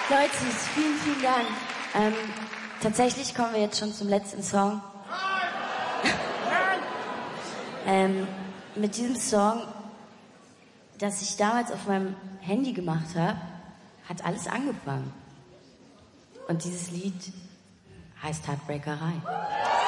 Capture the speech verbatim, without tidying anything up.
Leute, vielen, vielen Dank. Ähm, tatsächlich kommen wir jetzt schon zum letzten Song. ähm, mit diesem Song, das ich damals auf meinem Handy gemacht habe, hat alles angefangen. Und dieses Lied heißt Heartbreakerei.